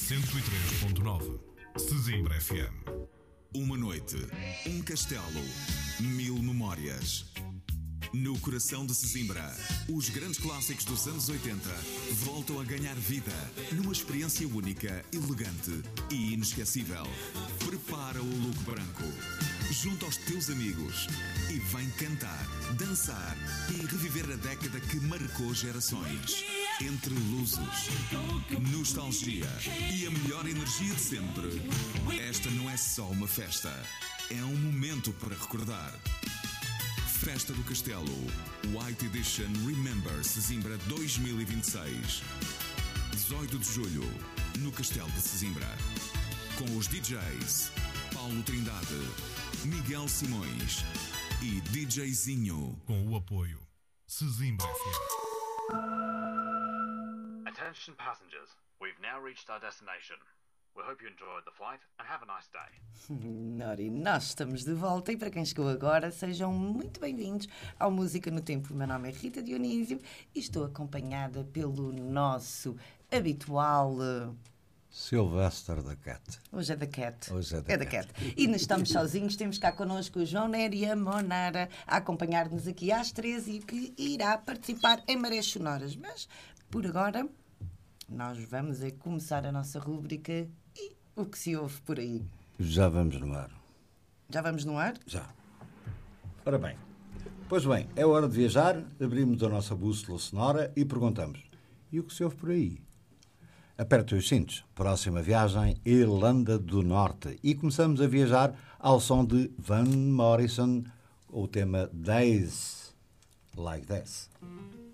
103.9 Sesimbra FM. Uma noite, um castelo, 1000 memórias. No coração de Sesimbra, os grandes clássicos dos anos 80 voltam a ganhar vida numa experiência única, elegante e inesquecível. Prepara o look branco, junto aos teus amigos e vem cantar, dançar e reviver a década que marcou gerações. Entre lusos, nostalgia e a melhor energia de sempre, esta não é só uma festa, é um momento para recordar. Festa do Castelo, White Edition Remember Sesimbra 2026. 18 de julho, no Castelo de Sesimbra. Com os DJs Paulo Trindade, Miguel Simões e DJzinho. Com o apoio Sesimbra FM. Attention passengers, we've now reached our destination. We hope you enjoyed the flight and have a nice day. Nori, nós estamos de volta e para quem chegou agora, sejam muito bem-vindos ao Música no Tempo. O meu nome é Rita Dionísio e estou acompanhada pelo nosso habitual... Sylvester da Cat. Hoje é da Cat. Hoje é da Cat. E não estamos sozinhos, temos cá connosco o João Nery e a Monara a acompanhar-nos aqui às 13 e que irá participar em Marés Sonoras. Mas, por agora, nós vamos a começar a nossa rúbrica e o que se ouve por aí. Já vamos no ar. Já vamos no ar? Já. Ora bem. Pois bem, é hora de viajar, abrimos a nossa bússola sonora e perguntamos: e o que se ouve por aí? Aperte os cintos. Próxima viagem, Irlanda do Norte. E começamos a viajar ao som de Van Morrison, o tema Days Like This.